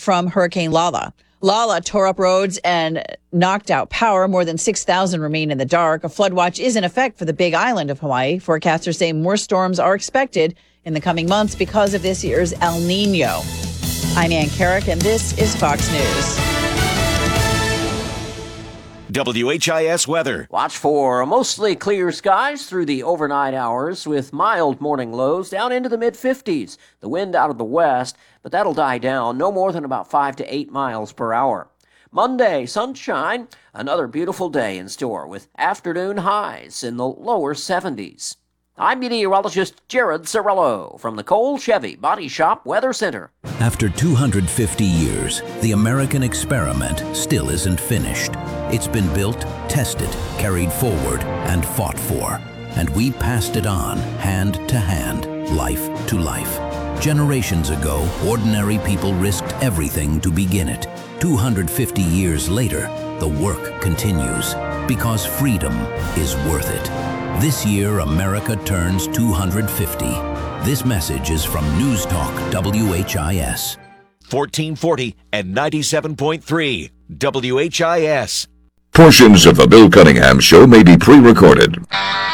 from Hurricane Lala. Lala tore up roads and knocked out power. More than 6,000 remain in the dark. A flood watch is in effect for the Big Island of Hawaii. Forecasters say more storms are expected in the coming months because of this year's El Nino. I'm Ann Carrick, and this is Fox News. WHIS weather. Watch for mostly clear skies through the overnight hours with mild morning lows down into the mid-50s. The wind out of the west, but that'll die down no more than about 5 to 8 miles per hour. Monday, sunshine, another beautiful day in store with afternoon highs in the lower 70s. I'm meteorologist Jared Cirillo from the Cole Chevy Body Shop Weather Center. After 250 years, the American experiment still isn't finished. It's been built, tested, carried forward, and fought for. And we passed it on, hand to hand, life to life. Generations ago, ordinary people risked everything to begin it. 250 years later, the work continues, because freedom is worth it. This year, America turns 250. This message is from News Talk WHIS. 1440 and 97.3 WHIS. Portions of the Bill Cunningham Show may be pre-recorded.